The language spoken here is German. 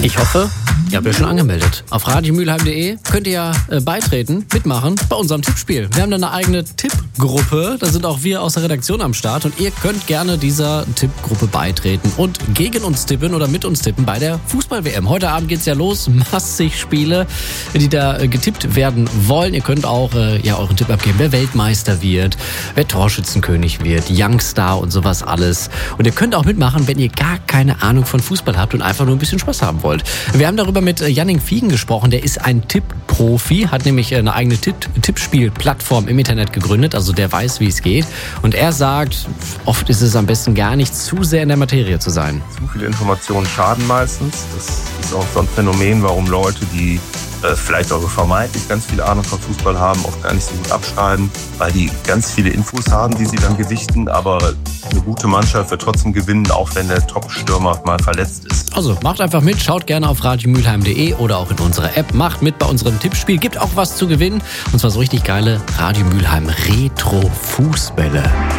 Ich hoffe, ihr habt euch schon angemeldet. Auf radiomülheim.de könnt ihr ja beitreten, mitmachen bei unserem Tippspiel. Wir haben da eine eigene Tippgruppe. Da sind auch wir aus der Redaktion am Start. Und ihr könnt gerne dieser Tippgruppe beitreten und gegen uns tippen oder mit uns tippen bei der Fußball-WM. Heute Abend geht's ja los. Massig Spiele, die da getippt werden wollen. Ihr könnt auch euren Tipp abgeben, wer Weltmeister wird, wer Torschützenkönig wird, Youngstar und sowas alles. Und ihr könnt auch mitmachen, wenn ihr gar keine Ahnung von Fußball habt und einfach nur ein bisschen Spaß haben wollt. Wir haben darüber mit Jannik Fiegen gesprochen. Der ist ein Tippprofi, hat nämlich eine eigene Tippspielplattform im Internet gegründet. Also der weiß, wie es geht. Und er sagt, oft ist es am besten gar nicht zu sehr in der Materie zu sein. Zu viele Informationen schaden meistens. Das ist auch so ein Phänomen, warum Leute, die vielleicht auch vermeintlich ganz viel Ahnung von Fußball haben, oft gar nicht so gut abschneiden, weil die ganz viele Infos haben, die sie dann gewichten. Aber eine gute Mannschaft wird trotzdem gewinnen, auch wenn der Top-Stürmer mal verletzt ist. Also macht einfach mit, schaut gerne auf radiomülheim.de oder auch in unserer App. Macht mit bei unserem Tippspiel, gibt auch was zu gewinnen. Und zwar so richtig geile Radio Mülheim Retro-Fußbälle.